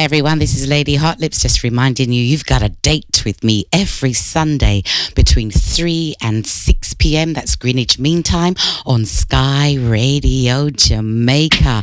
everyone, this is Lady Hot Lips, just reminding you you've got a date with me every Sunday between 3 and 6 p.m. That's Greenwich Mean Time on Sky Radio Jamaica.